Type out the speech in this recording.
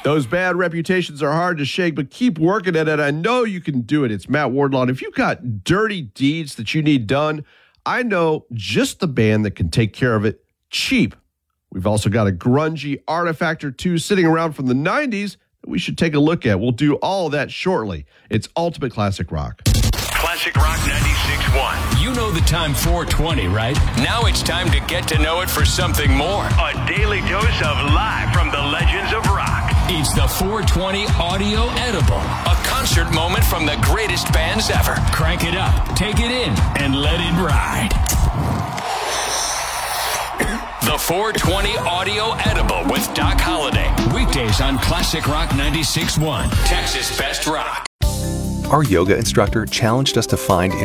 Those bad reputations are hard to shake, but keep working at it. I know you can do it. It's Matt Wardlaw. And if you've got dirty deeds that you need done, I know just the band that can take care of it cheap. We've also got a grungy artifact or two sitting around from the 90s that we should take a look at. We'll do all of that shortly. It's Ultimate Classic Rock. Classic Rock 96.1. You know the time 420, right? Now it's time to get to know it for something more. A daily dose of live from the legends of rock. It's the 420 Audio Edible, a concert moment from the greatest bands ever. Crank it up, take it in, and let it ride. The 420 Audio Edible with Doc Holliday. Weekdays on Classic Rock 96.1, Texas Best Rock. Our yoga instructor challenged us to find